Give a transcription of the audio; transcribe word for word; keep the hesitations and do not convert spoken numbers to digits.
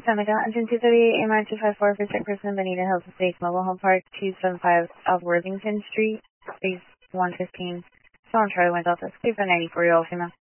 Seneca, engine two thirty-eight, A M I two five four for sick person, Bonita Hills Estates, Mobile Home Park, two seventy-five South Worthington Street, space one fifteen. Someone try to win Delta, clear for ninety-four-year-old female.